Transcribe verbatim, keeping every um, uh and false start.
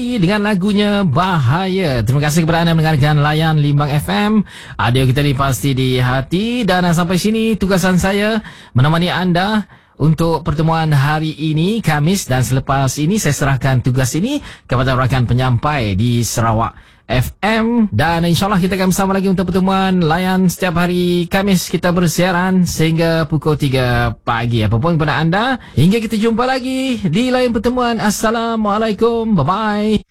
dengan lagunya Bahaya. Terima kasih kepada anda mendengarkan Layan Limbang F M. Audio kita ni pasti di hati. Dan sampai sini tugasan saya menemani anda untuk pertemuan hari ini, Khamis. Dan selepas ini saya serahkan tugas ini kepada rakan penyampai di Sarawak F M. Dan insyaAllah kita akan bersama lagi untuk pertemuan Layan setiap hari Khamis. Kita bersiaran sehingga pukul tiga pagi. Apapun kepada anda, hingga kita jumpa lagi di lain pertemuan. Assalamualaikum. Bye-bye.